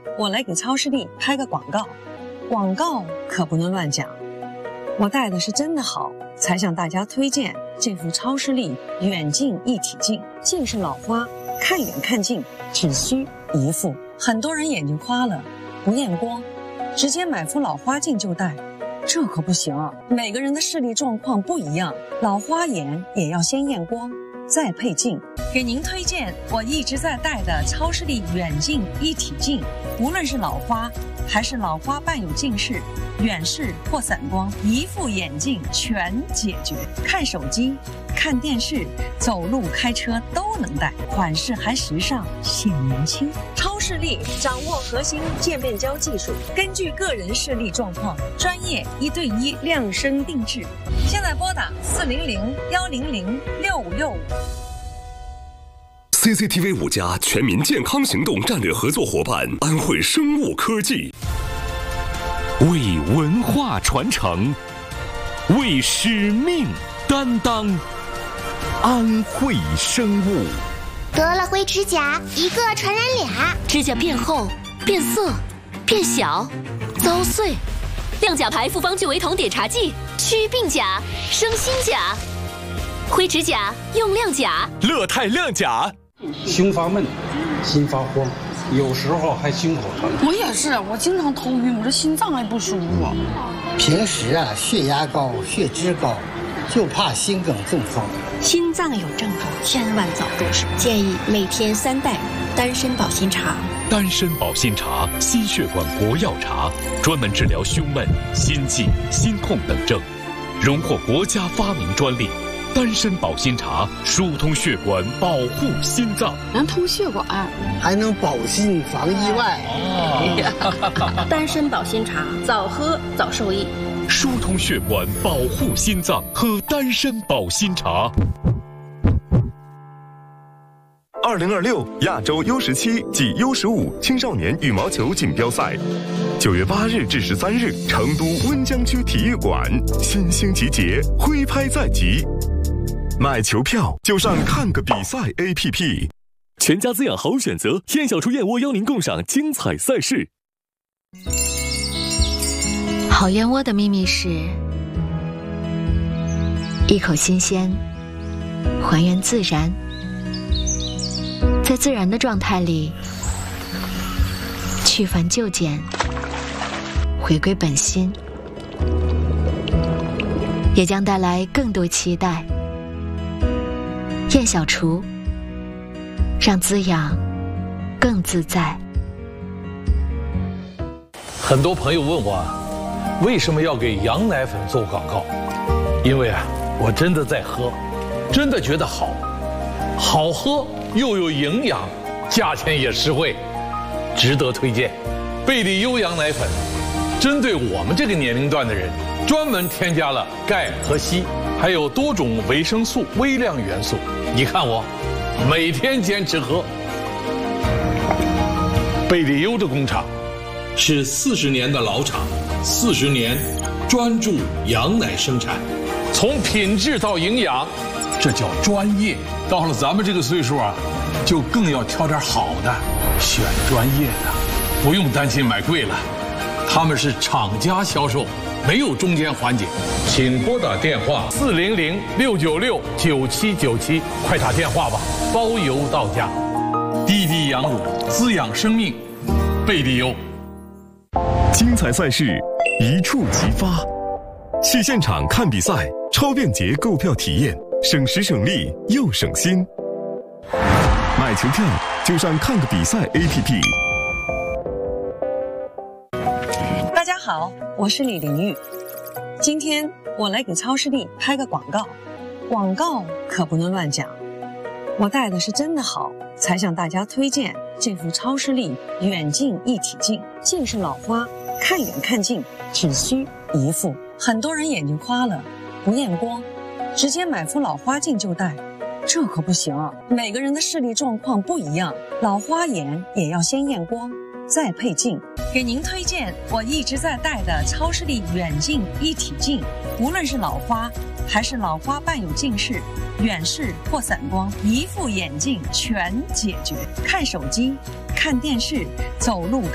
我来给超视力拍个广告，广告可不能乱讲。我戴的是真的好，才向大家推荐这副超视力远近一体镜。近视老花，看远看近，只需一副。很多人眼睛花了，不验光，直接买副老花镜就戴，这可不行啊！每个人的视力状况不一样，老花眼也要先验光，再配镜。给您推荐我一直在戴的超视力远近一体镜，无论是老花还是老花伴有近视、远视或散光，一副眼镜全解决。看手机、看电视、走路、开车都能戴，款式还时尚，显年轻。超视力掌握核心渐变焦技术，根据个人视力状况，专业1对1量身定制。现在拨打400-100-6565。 CCTV 5家全民健康行动战略合作伙伴安慧生物科技， 为文化传承，为使命担当。安慧生物。 得了灰指甲，一个传染俩， 指甲变厚、变色、变小、遭碎。亮甲牌复方聚维酮碘茶剂，祛病甲，生新甲。灰指甲用亮甲， 乐泰亮甲。 胸发闷，心发慌，有时候还心口疼。 我也是，我经常头晕，我这心脏还不舒服。 平时血压高、血脂高，就怕心梗中风。 心脏有症状，千万早入手。建议每天3袋丹参保心茶。 丹参保心茶，心血管国药茶，专门治疗胸闷、心悸、心痛等症，荣获国家发明专利。丹参保心茶疏通血管，保护心脏， 能通血管， 还能保心防意外。 丹参保心茶，早喝早受益。 疏通血管，保护心脏，喝丹参保心茶。 2026亚洲 U17暨 U15青少年羽毛球锦标赛，9月8日至13日，成都温江区体育馆，新星集结，挥拍在即。买球票就上看个比赛 APP。 全家滋养好选择，燕小厨燕窝邀您共赏精彩赛事。 好燕窝的秘密是一口新鲜，还原自然，在自然的状态里去繁就简，回归本心，也将带来更多期待。燕小厨，让滋养更自在。 很多朋友问我，为什么要给羊奶粉做广告？因为我真的在喝，真的觉得好，好喝又有营养，价钱也实惠，值得推荐。贝利优羊奶粉，针对我们这个年龄段的人，专门添加了钙和硒，还有多种维生素、微量元素。你看我，每天坚持喝。贝利优的工厂是40年的老厂，40年专注羊奶生产，从品质到营养，这叫专业。到了咱们这个岁数就更要挑点好的，选专业的，不用担心买贵了。他们是厂家销售，没有中间环节。请拨打电话400-696-9797，快打电话吧，包邮到家。滴滴羊乳，滋养生命，贝利优。 精彩赛事一触即发，去现场看比赛，超便捷购票体验，省时省力又省心。买球票就上看个比赛 APP。 大家好，我是李玲玉。今天我来给超视力拍个广告，广告可不能乱讲。我戴的是真的好，才向大家推荐这副超视力远近一体镜。近视老花，看远看近，只需一副。很多人眼睛花了，不验光，直接买副老花镜就戴，这可不行啊！每个人的视力状况不一样，老花眼也要先验光，再配镜。给您推荐我一直在戴的超视力远近一体镜，无论是老花还是老花伴有近视、远视或散光，一副眼镜全解决。看手机、看电视、走路、